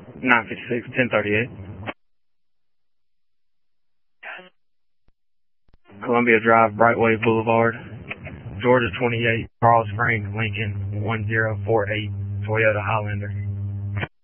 956, 1038. Columbia Drive, Brightway Boulevard, Georgia 28, Carl Springs, Lincoln 1048, Toyota Highlander.